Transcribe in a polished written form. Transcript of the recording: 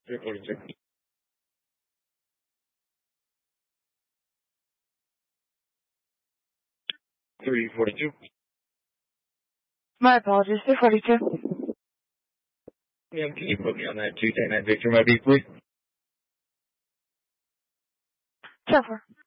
342. 342. My apologies, 342. Ma'am, can you put me on that 210 at Victor, my beat, please? 10-4.